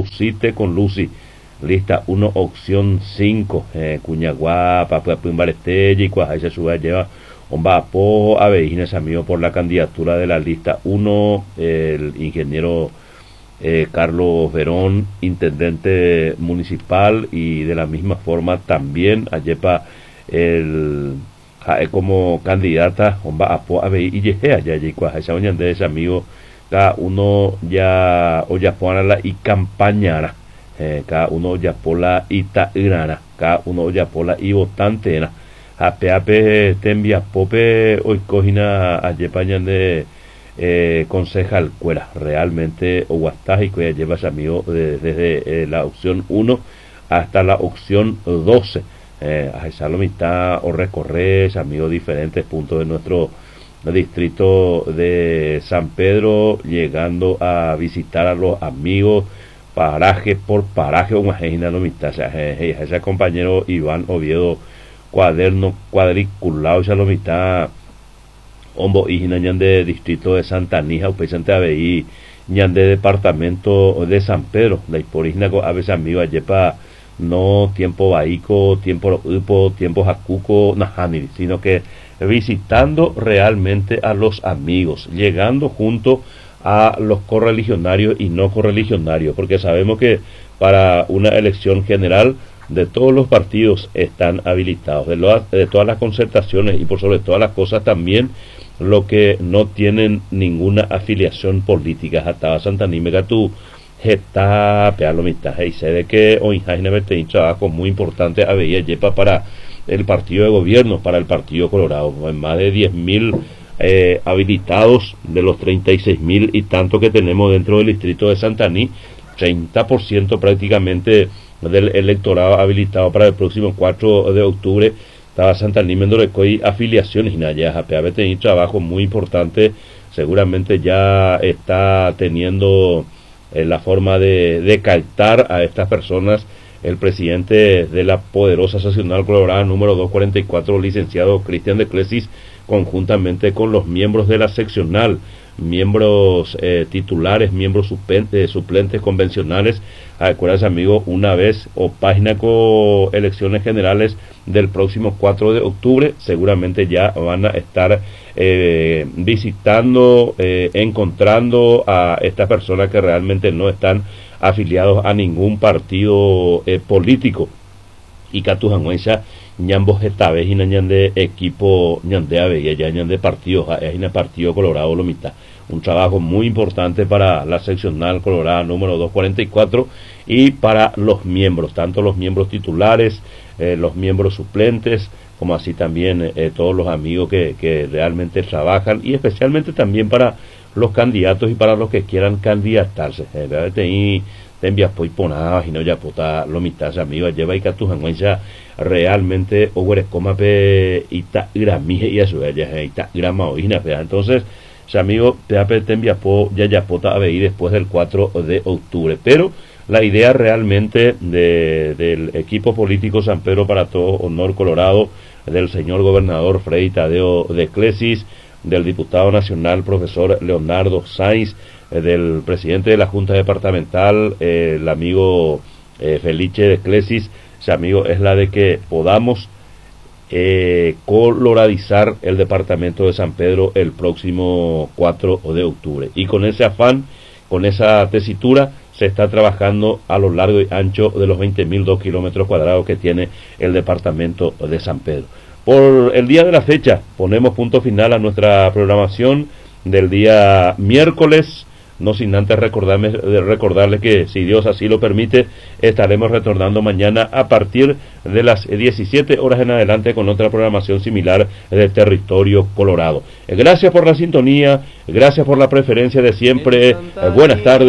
Lucite con Lucy. Lista 1, opción 5. Cuñaguá, Papapimbarestella y Cuajaisa Suba lleva un vapo a Veijines, amigo, por la candidatura de la lista 1. El ingeniero Carlos Verón, intendente municipal, y de la misma forma también Ayepa como candidata a ver y llegué allá y esa de ese amigo cada uno ya o ya la y campañara cada uno ya pola y tairana cada uno ya pola y votante ape tembia pope hoy cogina Ayepa de concejal cuera realmente o guastaje que lleva ese amigo desde la opción 1 hasta la opción 12. A esa mitad o recorrer, amigos, diferentes puntos de nuestro distrito de San Pedro, llegando a visitar a los amigos, paraje por paraje, o la mitad. Ese compañero Iván Oviedo, cuaderno cuadriculado, esa mitad, hombo y de distrito de Santa Nija, o presente a veí, de departamento de San Pedro, la hiporisna, a veces amigo, ayepa. No tiempo baico, tiempo upo, tiempo jacuco, najani, sino que visitando realmente a los amigos, llegando junto a los correligionarios y no correligionarios, porque sabemos que para una elección general de todos los partidos están habilitados, de todas las concertaciones y por sobre todas las cosas también lo que no tienen ninguna afiliación política. Hasta Santa Nímega tú está pealomita y sé de que hoy hay un trabajo muy importante a veía yepa para el partido de gobierno, para el partido Colorado, más de 10.000 habilitados de los 36.000 y tanto que tenemos dentro del distrito de Santaní, 30% prácticamente del electorado habilitado para el próximo 4 de octubre. Estaba Santaní Mendorecoy afiliaciones y Naya Japeabe tenía un trabajo muy importante, seguramente ya está teniendo la forma de captar a estas personas el presidente de la poderosa seccional colorada número 244, licenciado Cristian de Clesis, conjuntamente con los miembros de la seccional, miembros titulares, miembros suplentes convencionales. Acuérdense, amigo, una vez o página con elecciones generales del próximo 4 de octubre, seguramente ya van a estar visitando, encontrando a estas personas que realmente no están afiliados a ningún partido político. Y Catujanguensa, ñambos esta vez y de equipo ñande ave ya ñande partido, es en el partido Colorado lo mitad. Un trabajo muy importante para la seccional Colorado número 244 y para los miembros, tanto los miembros titulares, los miembros suplentes, como así también todos los amigos que realmente trabajan, y especialmente también para los candidatos y para los que quieran candidatarse. Te envías pues ponadas y no ya puta lo mitad amigos lleva y Catujanguensa realmente o coma pe ita gramije y eso ya ita grama oína. Entonces amigo te envías po ya pota a ver después del 4 de octubre, pero la idea realmente del equipo político San Pedro para todo honor Colorado, del señor gobernador Freddy Tadeo de Clesis, del diputado nacional profesor Leonardo Sainz, del presidente de la Junta Departamental, el amigo Felice de Clesis, ese amigo, es la de que podamos coloradizar el departamento de San Pedro el próximo 4 de octubre. Y con ese afán, con esa tesitura, se está trabajando a lo largo y ancho de los 20.002 kilómetros cuadrados que tiene el departamento de San Pedro. Por el día de la fecha, ponemos punto final a nuestra programación del día miércoles, no sin antes recordarle que, si Dios así lo permite, estaremos retornando mañana a partir de las 17 horas en adelante con otra programación similar de Territorio Colorado. Gracias por la sintonía, gracias por la preferencia de siempre, buenas tardes.